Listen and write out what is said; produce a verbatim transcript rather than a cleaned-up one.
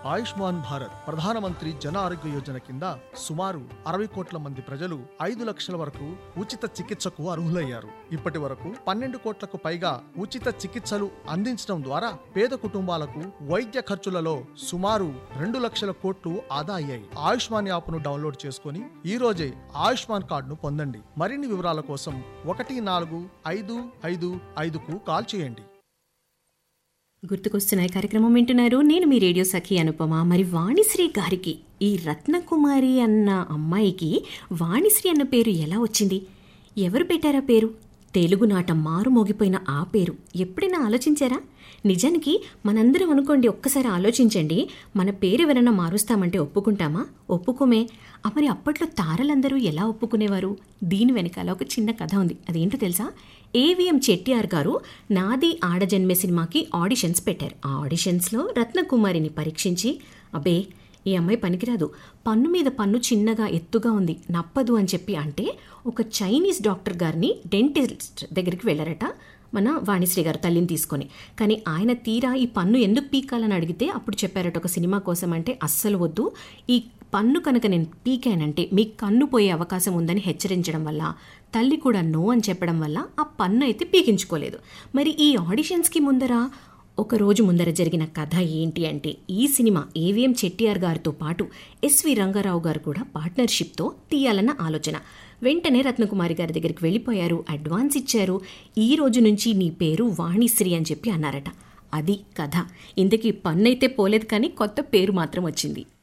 ఆయుష్మాన్ భారత్ ప్రధానమంత్రి జన ఆరోగ్య యోజన కింద సుమారు అరవై కోట్ల మంది ప్రజలు ఐదు లక్షల వరకు ఉచిత చికిత్సకు అర్హులయ్యారు. ఇప్పటి వరకు పన్నెండు కోట్లకు పైగా ఉచిత చికిత్సలు అందించడం ద్వారా పేద కుటుంబాలకు వైద్య ఖర్చులలో సుమారు రెండు లక్షల కోట్లు ఆదా అయ్యాయి. ఆయుష్మాన్ యాప్ను డౌన్లోడ్ చేసుకుని ఈ రోజే ఆయుష్మాన్ కార్డును పొందండి. మరిన్ని వివరాల కోసం ఒకటి నాలుగు ఐదు ఐదు ఐదుకు కాల్ చేయండి. గుర్తుకొస్తున్నాయి కార్యక్రమం వింటున్నారు. నేను మీ రేడియో సఖి అనుపమ. మరి వాణిశ్రీ గారికి, ఈ రత్నకుమారి అన్న అమ్మాయికి వాణిశ్రీ అన్న పేరు ఎలా వచ్చింది? ఎవరు పెట్టారా పేరు? తెలుగునాట మారుమోగిపోయిన ఆ పేరు ఎప్పుడైనా ఆలోచించారా? నిజానికి మనందరం అనుకోండి, ఒక్కసారి ఆలోచించండి, మన పేరు ఎవరైనా మారుస్తామంటే ఒప్పుకుంటామా? ఒప్పుకోమే. మరి అప్పట్లో తారలందరూ ఎలా ఒప్పుకునేవారు? దీని వెనకాల ఒక చిన్న కథ ఉంది. అదేంటో తెలుసా? ఏవిఎం చెట్టిఆర్ గారు నాది ఆడజన్మే సినిమాకి ఆడిషన్స్ పెట్టారు. ఆ ఆడిషన్స్లో రత్నకుమారిని పరీక్షించి, అబ్బే ఈ అమ్మాయి పనికిరాదు, పన్ను మీద పన్ను చిన్నగా ఎత్తుగా ఉంది, నప్పదు అని చెప్పి అంటే ఒక చైనీస్ డాక్టర్ గారిని డెంటిస్ట్ దగ్గరికి వెళ్ళారట మన వాణిశ్రీ గారు తల్లిని తీసుకొని. కానీ ఆయన తీరా ఈ పన్ను ఎందుకు పీకాలని అడిగితే అప్పుడు చెప్పారట ఒక సినిమా కోసం. అంటే అస్సలు వద్దు, ఈ పన్ను కనుక నేను పీకానంటే మీ కన్ను పోయే అవకాశం ఉందని హెచ్చరించడం వల్ల, తల్లి కూడా నో అని చెప్పడం వల్ల ఆ పన్ను అయితే పీకించుకోలేదు. మరి ఈ ఆడిషన్స్కి ముందర ఒక రోజు ముందర జరిగిన కథ ఏంటి అంటే, ఈ సినిమా ఏవిఎం చెట్టిఆర్ గారితో పాటు ఎస్వి రంగారావు గారు కూడా పార్ట్నర్షిప్తో తీయాలన్న ఆలోచన. వెంటనే రత్నకుమారి గారి దగ్గరికి వెళ్ళిపోయారు, అడ్వాన్స్ ఇచ్చారు. ఈ రోజు నుంచి నీ పేరు వాణిశ్రీ అని చెప్పి అన్నారట. అది కథ. ఇంతకీ పన్ను అయితే పోలేదు, కానీ కొత్త పేరు మాత్రం వచ్చింది.